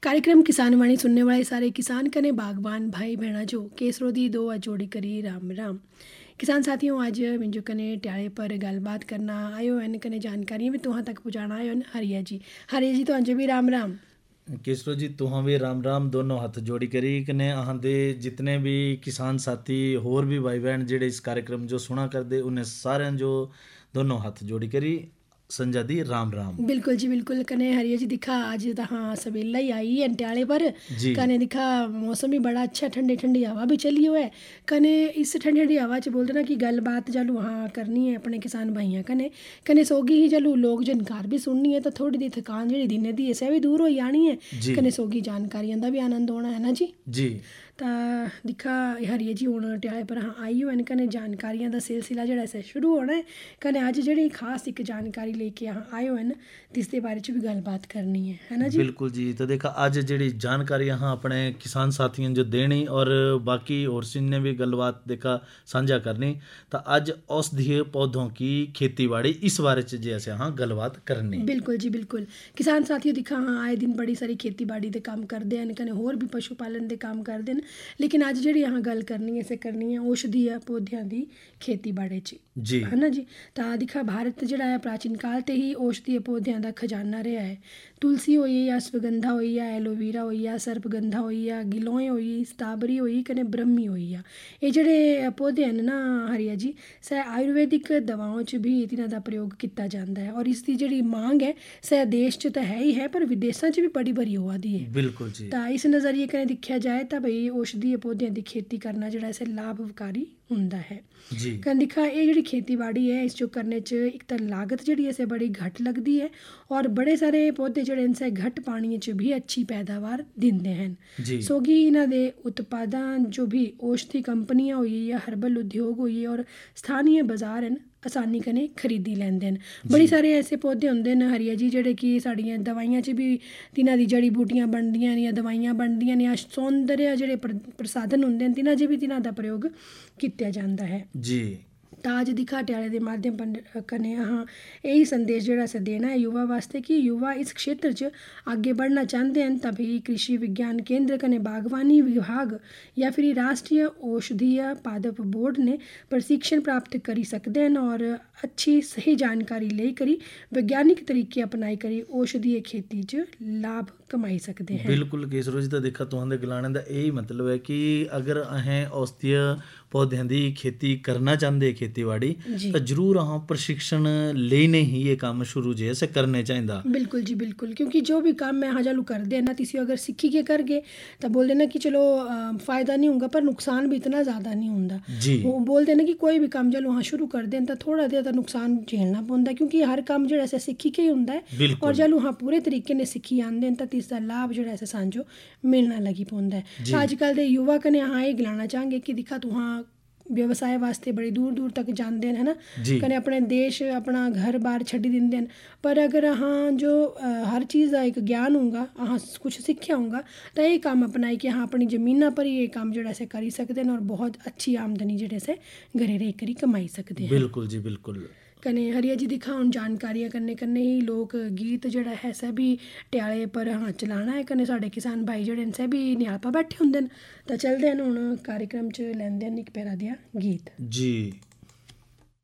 कार्यक्रम किसान वाणी सुनने वाले सारे किसान कने बागबान भाई भेणा जो केसरो दी दो जोड़ी करी राम राम। किसान साथियों, आज मिंजो कने ट्याले पर गलबात करना आयो इन कने जानकारियाँ भी तुहां तक पहुँचाना आयो हरिया जी तो अंजो भी राम राम। केसरो जी तुहां भी राम राम। दोनों हाथ जोड़ी करी कने अहां दे जितने भी किसान साथी होर भी भाई बहन जेड़े इस कार्यक्रम जो सुना कर दे उन्हें सारे जो दोनों हाथ जोड़ी करी संजा दी राम राम। बिल्कुल जी बिल्कुल। कने हरिया जी दिखा आज तहाँ सवेला ही आई है ट्याले पर कने दिखा मौसम भी बड़ा अच्छा, ठंडी ठंडी हवा भी चली हुआ है। कने इस ठंडी ठंडी हवा च बोलते ना कि गलबात चलू हाँ करनी है अपने किसान भाइयों कने कने सोगी ही चलू लोग जानकार भी सुननी है तो थोड़ी दी थकान जी दिन दी ऐसे भी दूर हो जानी है। कने सोगी जानकारियों का भी आनंद होना है ना जी। तो दिखा हरिया जी हूँ ट्याले पर हाँ आई हो कने जानकारियां का सिलसिला जोड़ा ऐसे शुरू होना है। कने अज जी खास एक जानकारी लेके हाँ आए हो जिसके बारे च भी गलबात करनी है ना जी। बिल्कुल जी। तो देखा अज जी जानकारी हाँ अपने किसान साथियों जो देनी और बाकी और ने भी गलबात देखा साझा करनी। तो अज औषधीय पौधों की खेती बाड़ी इस बारे च जैसे हाँ गलबात करनी। बिल्कुल जी बिल्कुल। किसान साथियों दिखा हाँ आए दिन बड़ी सारी खेती बाड़ी के काम करते हैं कने होर भी पशु पालन के काम करते हैं। लेकिन अज जी यहाँ गल करनी है औषधीय पौधों की खेती बाड़ी जी है ना जी। तो दिखा भारत जोड़ा है प्राचीन काल ते ही औषधीय पौधों का खजाना रहा है। तुलसी होई या अश्वगंधा होई या एलोवीरा होई या सर्पगंधा होई या गिलोय होई स्ट्राबेरी होई कने ब्रह्मी होई या ये जोड़े पौधे हैं ना हरिया जी सह आयुर्वेदिक दवाओं च भी इन्हां दा प्रयोग किया जाता है और इसकी जी मांग है सह देश च तो है ही है पर विदेशों च भी बड़ी बड़ी होआ दी है। बिल्कुल जी। तो इस नज़रिए कने देखा जाए तो भाई औषधीय पौधों की खेती करना जोड़ा ऐसे लाभकारी हुंदा है जी। कन दिखा ये जी खेती बाड़ी है इस जो करने च एक तो लागत जी ऐसे बड़ी घट लगती है और बड़े सारे पौधे जोड़े इनसे घट पानी च भी अच्छी पैदावार दिंदे हैं। सोगी इन्हां दे उत्पादन जो भी औषधि कंपनियां हुई या हर्बल उद्योग हुई और स्थानीय बाजार हैं आसानी कने खरीदी लैंदे हैं। बड़ी सारे ऐसे पौधे होंदे हैं हरिया जी जोड़े कि साड़ियाँ दवाइयां च भी तिन्हां दी जड़ी बूटियां बनदियां या दवाइयां बनदियां या सौंदर्य जोड़े प्रसाधन होंदे हैं तिन्हां च भी तिन्हां दा प्रयोग किया जाता है जी। ताज दिखा ट्याले के माध्यम पर कने हाँ यही संदेश जोड़ा से देना है युवा वास्ते कि युवा इस क्षेत्र च आगे बढ़ना चाहते हैं तभी कृषि विज्ञान केंद्र कने बागवानी विभाग या फिर राष्ट्रीय औषधीय पादप बोर्ड ने प्रशिक्षण प्राप्त करी सकते हैं और अच्छी सही जानकारी ले करी वैज्ञानिक तरीके अपनाई करी औषधीय खेती च लाभ कमाई सकते हैं। बिल्कुल केसरो जी। तो देखा तुहां गलाने का यही मतलब है कि अगर अहें औषधीय पौधों की खेती करना चाहते खेतीबाड़ी तो जरूर हाँ प्रशिक्षण लेने ही ये काम शुरू जैसे करने चाहिए। बिल्कुल जी बिल्कुल। क्योंकि जो भी काम मैं हाँ चालू कर दे ना तीसी अगर सीखी के कर गए तो बोल देना कि चलो फायदा नहीं होगा पर नुकसान भी इतना ज़्यादा नहीं होता जी। वो बोल देना कि कोई भी काम चलो हाँ शुरू कर दें तो थोड़ा देर तो नुकसान झेलना पड़ता क्योंकि हर काम जो ऐसे सीखी के ही होंदा है और चलो हाँ पूरे तरीके ने सीखी आंदे तो इसका लाभ जो ऐसे सांझो मिलना लगी पौंदा है। अजकल के युवा कने हाँ ये गलाना चाहेंगे कि दिखा तू हाँ व्यवसाय वास्ते बड़ी दूर दूर तक जाते हैं है ना कने अपने देश अपना घर बार छड्डी दिंदे हैं पर अगर हाँ जो हर चीज़ का एक ज्ञान होगा हाँ कुछ सीखा होगा तो ये काम अपनाई कि हाँ अपनी जमीना पर ही ये काम जोड़ा से करी सकते हैं और बहुत अच्छी आमदनी जोड़े से घरे रह कर कमाई सकते हैं। बिल्कुल जी बिल्कुल। कने हरिया जी दिखा हूँ जानकारियाँ करने ही लोक गीत जोड़ा है सभी ट्याले पर हाँ चलाना है कने साढ़े किसान भाई जोड़े सभी निहापा बैठे होंगे तो चलते हैं हूँ कार्यक्रम च लैंदे एक पैरा दिया गीत जी।